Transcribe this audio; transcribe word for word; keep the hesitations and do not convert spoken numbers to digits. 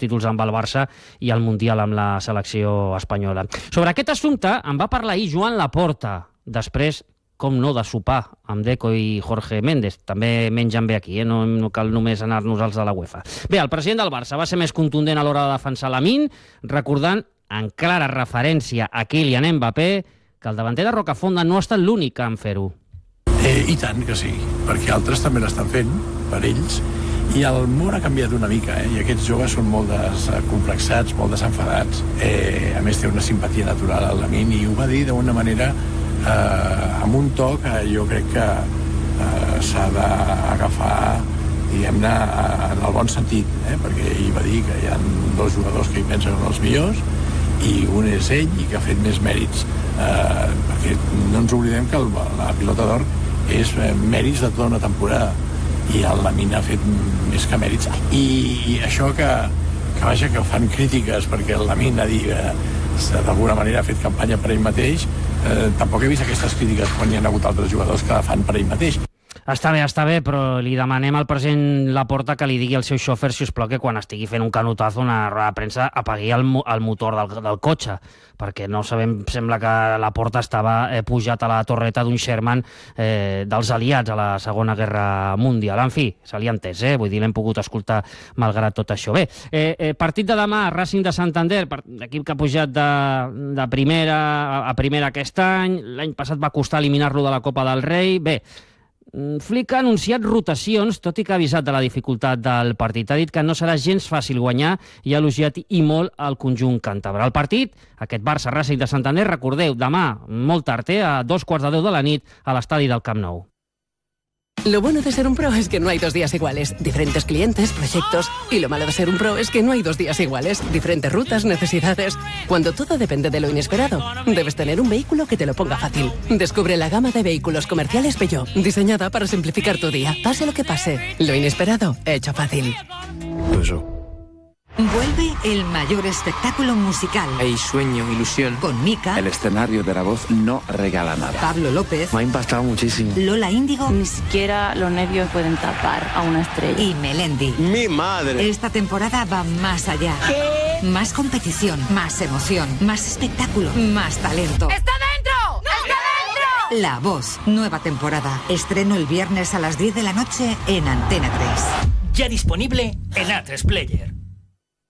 títols amb el Barça i el Mundial amb la selecció espanyola. Sobre aquest assumpte en va parlar ahir Joan Laporta, després, com no, de sopar amb Deco i Jorge Méndez. També mengen bé aquí, eh? no, no cal només anar-nos als de la UEFA. Bé, el president del Barça va ser més contundent a l'hora de defensar Lamine, recordant, en clara referència a Kylian Mbappé, que el davanter de Rocafonda no ha estat l'únic en fer-ho. Eh, I tant que sí, perquè altres també l'estan fent, per ells, i el món ha canviat una mica, eh? I aquests joves són molt descomplexats, molt desenfadats. Eh, a més, té una simpatia natural al Lamine, i ho va dir d'una manera eh, amb un to que jo crec que eh, s'ha d'agafar, diguem-ne, en el bon sentit, eh? Perquè ell va dir que hi ha dos jugadors que hi pensen els millors, i un és ell, i que ha fet més mèrits, eh, perquè no ens oblidem que el, la pilota d'or és eh, mèrits de tota una temporada, i el Lamine ha fet més que mèrits, i, i això que, que vaja, que fan crítiques perquè el Lamine ha dit que d'alguna manera ha fet campanya per ell mateix, eh, tampoc he vist aquestes crítiques quan hi ha hagut altres jugadors que la fan per ell mateix. Està bé, està bé, però li demanem al president Laporta que li digui al seu xòfer, si us plau, que quan estigui fent un canutazo, una roda de premsa, apagui el, el motor del, del cotxe, perquè no sabem, sembla que Laporta estava eh, pujat a la torreta d'un Sherman eh, dels aliats a la Segona Guerra Mundial. En fi, se li ha entès, eh? Vull dir, l'hem pogut escoltar malgrat tot això. Bé, eh, eh, partit de demà, Racing de Santander, equip que ha pujat de, de primera a, a primera aquest any, l'any passat va costar eliminar-lo de la Copa del Rei. Bé, Flick ha anunciat rotacions, tot i que ha avisat de la dificultat del partit. Ha dit que no serà gens fàcil guanyar i ha elogiat i molt el conjunt càntabre. El partit, aquest Barça-Racing de Santander, recordeu, demà, molt tard, eh, a dos quarts de deu de la nit, a l'estadi del Camp Nou. Lo bueno de ser un pro es que no hay dos días iguales. Diferentes clientes, proyectos. Y lo malo de ser un pro es que no hay dos días iguales. Diferentes rutas, necesidades. Cuando todo depende de lo inesperado, debes tener un vehículo que te lo ponga fácil. Descubre la gama de vehículos comerciales Peugeot, diseñada para simplificar tu día. Pase lo que pase, lo inesperado, hecho fácil. Peugeot. Vuelve el mayor espectáculo musical. Hay sueño, ilusión. Con Mika. El escenario de La Voz no regala nada. Pablo López. Me ha impactado muchísimo. Lola Índigo. Ni siquiera los nervios pueden tapar a una estrella. Y Melendi. ¡Mi madre! Esta temporada va más allá. ¿Qué? Más competición, más emoción, más espectáculo, más talento. ¡Está dentro! ¡Está dentro! La Voz, nueva temporada. Estreno el viernes a las diez de la noche en Antena tres. Ya disponible en A tres Player.